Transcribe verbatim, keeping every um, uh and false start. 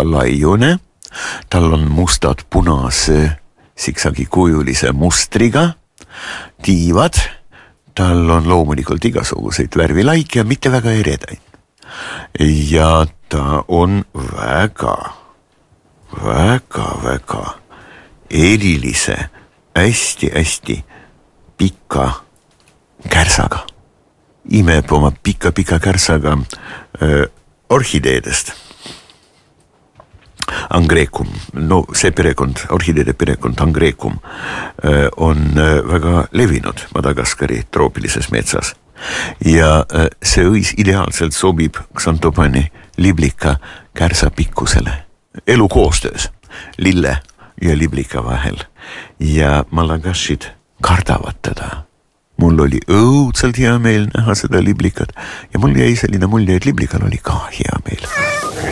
laiune, tal on mustad punase siksagi kujulise mustriga, tiivad, tal on loomulikult igasuguseid värvilaike ja mitte väga eredaid. Ja ta on väga, väga, väga erilise, hästi, hästi pika kärsaga. Imeb oma pika, pika kärsaga äh, orhideedest. Angrecum, no see perekond, orhideede perekond Angrecum äh, on äh, väga levinud Madagaskari troopilises metsas. Ja äh, see õis ideaalselt sobib Xanthopani liblika kärsa pikkusele. Elu koostöös lille ja liblika vahel. Ja malagashid kardavad teda. Mul oli õudselt hea meel näha seda liblikat ja mul jäi selline mulje, et liblikal oli ka hea meel.